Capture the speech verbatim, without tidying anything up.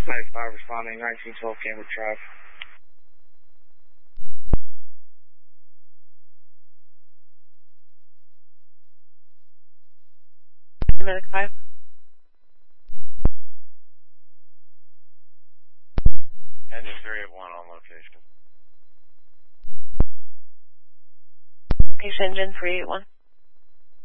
ninety-five responding, nineteen twelve Cambridge Drive. Medic five. Engine three eight one on location. Location engine three eight one.